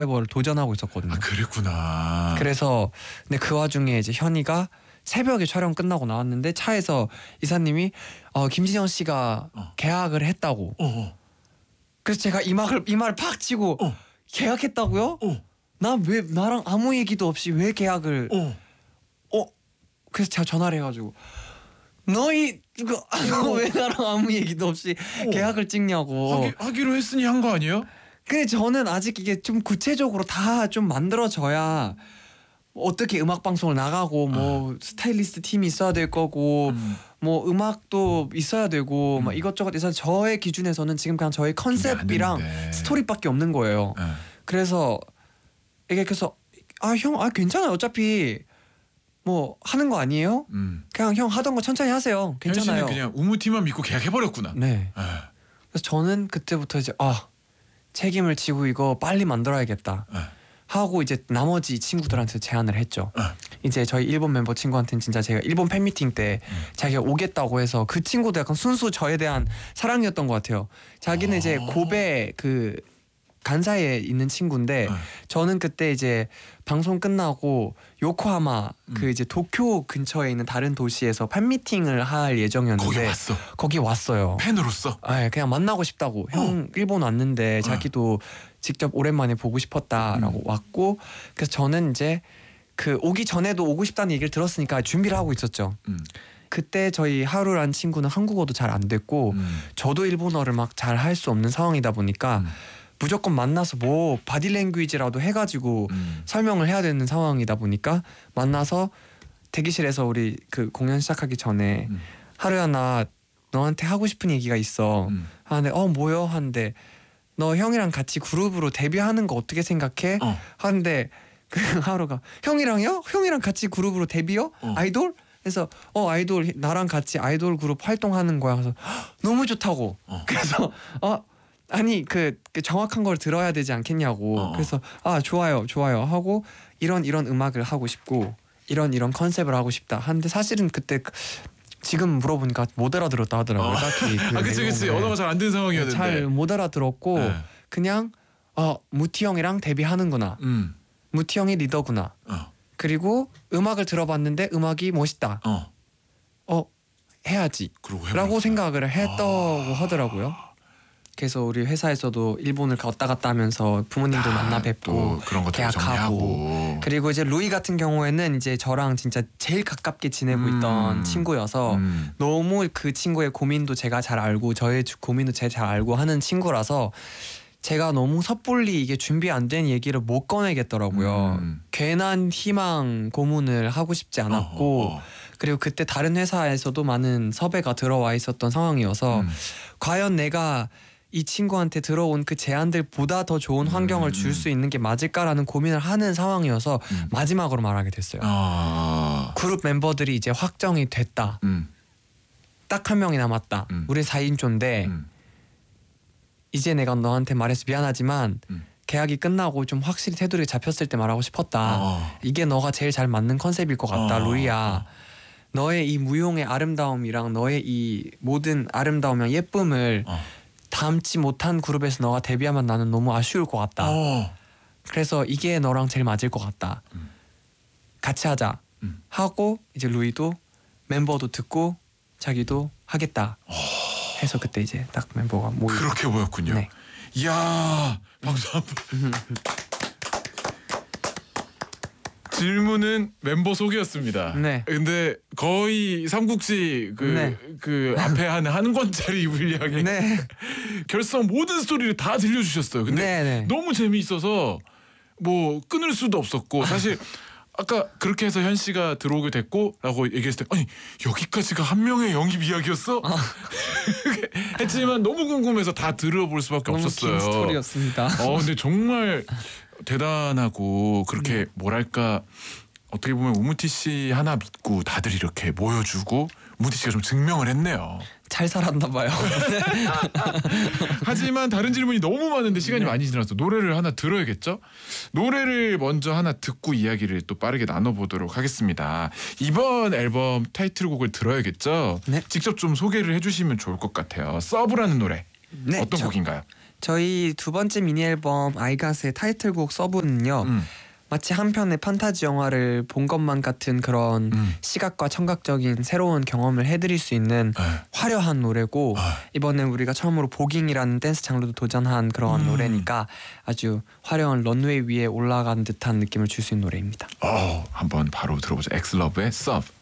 서바이벌을 도전하고 있었거든요. 아, 그랬구나. 그래서 근데 그 와중에 이제 현이가 새벽에 촬영 끝나고 나왔는데 차에서 이사님이 김진영 씨가 계약을 했다고. 그래서 제가 이 말을 팍 치고 계약했다고요? 나 왜 나랑 아무 얘기도 없이 왜 계약을? 그래서 제가 전화를 해가지고 너희 왜 나랑 아무 얘기도 없이 계약을 찍냐고. 하기로 했으니 한 거 아니에요? 근데 저는 아직 이게 좀 구체적으로 다 좀 만들어져야 어떻게 음악 방송을 나가고 뭐 스타일리스트 팀이 있어야 될 거고 뭐 음악도 있어야 되고 막 이것저것 있어서 저의 기준에서는 지금 그냥 저의 컨셉이랑 스토리밖에 없는 거예요. 그래서 이게 그래서 형 괜찮아요. 어차피 뭐 하는 거 아니에요? 그냥 형 하던 거 천천히 하세요. 괜찮아요. 현씨는 그냥 우무팀만 믿고 계약해버렸구나. 네. 그래서 저는 그때부터 이제 책임을 지고 이거 빨리 만들어야겠다 하고 이제 나머지 친구들한테 제안을 했죠. 이제 저희 일본 멤버 친구한테는 진짜 제가 일본 팬미팅 때 자기가 오겠다고 해서 그 친구도 약간 순수 저에 대한 사랑이었던 것 같아요. 자기는 이제 고베 그 간사이에 있는 친구인데 저는 그때 이제 방송 끝나고 요코하마 그 이제 도쿄 근처에 있는 다른 도시에서 팬미팅을 할 예정이었는데 거기 왔어요. 팬으로서? 그냥 만나고 싶다고. 형 일본 왔는데 자기도 직접 오랜만에 보고 싶었다라고 왔고, 그래서 저는 이제 그 오기 전에도 오고 싶다는 얘기를 들었으니까 준비를 하고 있었죠. 그때 저희 하루란 친구는 한국어도 잘 안 됐고 저도 일본어를 막 잘 할 수 없는 상황이다 보니까 무조건 만나서 뭐 바디랭귀지라도 해가지고 설명을 해야 되는 상황이다 보니까 만나서 대기실에서 우리 그 공연 시작하기 전에 하루야 나 너한테 하고 싶은 얘기가 있어 하는데 뭐요? 하는데 너 형이랑 같이 그룹으로 데뷔하는 거 어떻게 생각해? 하는데 그 하루가 형이랑요? 형이랑 같이 그룹으로 데뷔요? 아이돌? 그래서 아이돌 나랑 같이 아이돌 그룹 활동하는 거야. 그래서 너무 좋다고. 그래서 아니 그 정확한 걸 들어야 되지 않겠냐고. 그래서 좋아요 하고 이런 음악을 하고 싶고 이런 컨셉을 하고 싶다 하는데 사실은 그때 지금 물어보니까 못 알아들었다 하더라고요. 딱히 그치 언어가 잘 안 되는 상황이었는데 잘 못 알아들었고 그냥 무티 형이랑 데뷔하는구나. 무티 형이 리더구나. 그리고 음악을 들어봤는데 음악이 멋있다. 해야지 라고 생각을 했다고 하더라고요. 그래서 우리 회사에서도 일본을 왔다 갔다 하면서 부모님도 만나 뵙고 그런 것들 계약하고 정리하고. 그리고 이제 루이 같은 경우에는 이제 저랑 진짜 제일 가깝게 지내고 있던 친구여서 너무 그 친구의 고민도 제가 잘 알고 저의 고민도 제가 잘 알고 하는 친구라서 제가 너무 섣불리 이게 준비 안 된 얘기를 못 꺼내겠더라고요. 괜한 희망 고문을 하고 싶지 않았고 그리고 그때 다른 회사에서도 많은 섭외가 들어와 있었던 상황이어서 과연 내가 이 친구한테 들어온 그 제안들보다 더 좋은 환경을 줄 수 있는 게 맞을까라는 고민을 하는 상황이어서 마지막으로 말하게 됐어요. 그룹 멤버들이 이제 확정이 됐다. 딱 한 명이 남았다. 우리 4인조인데 이제 내가 너한테 말해서 미안하지만 계약이 끝나고 좀 확실히 테두리가 잡혔을 때 말하고 싶었다. 이게 너가 제일 잘 맞는 컨셉일 것 같다. 루이야. 너의 이 무용의 아름다움이랑 너의 이 모든 아름다움이랑 예쁨을 담지 못한 그룹에서 너가 데뷔하면 나는 너무 아쉬울 것 같다. 그래서 이게 너랑 제일 맞을 것 같다. 같이 하자 하고 이제 루이도 멤버도 듣고 자기도 하겠다 해서 그때 이제 딱 멤버가 모이고 그렇게 보였군요. 네. 이야 박수 한번. 질문은 멤버 소개였습니다. 네. 근데 거의 삼국지 그 앞에 한 권짜리 분량이 결성 모든 스토리를 다 들려주셨어요. 근데 너무 재미있어서 뭐 끊을 수도 없었고 사실 아까 그렇게 해서 현 씨가 들어오게 됐고 라고 얘기했을 때 아니 여기까지가 한 명의 영입 이야기였어? 했지만 너무 궁금해서 다 들어볼 수밖에 없었어요. 너무 긴 스토리였습니다. 근데 정말 대단하고 그렇게 뭐랄까 어떻게 보면 우무티 씨 하나 믿고 다들 이렇게 모여주고 우무티 씨가 좀 증명을 했네요. 잘 살았나 봐요. 하지만 다른 질문이 너무 많은데 시간이 많이 지나서 노래를 하나 들어야겠죠? 노래를 먼저 하나 듣고 이야기를 또 빠르게 나눠보도록 하겠습니다. 이번 앨범 타이틀곡을 들어야겠죠? 직접 좀 소개를 해주시면 좋을 것 같아요. 서브라는 노래 어떤 곡인가요? 저희 두 번째 미니 앨범 아이갓의 타이틀곡 서브는요. 마치 한 편의 판타지 영화를 본 것만 같은 그런 시각과 청각적인 새로운 경험을 해드릴 수 있는 화려한 노래고 이번에 우리가 처음으로 보깅이라는 댄스 장르도 도전한 그런 노래니까 아주 화려한 런웨이 위에 올라간 듯한 느낌을 줄 수 있는 노래입니다. 한번 바로 들어보죠. 엑슬러브의 Sub.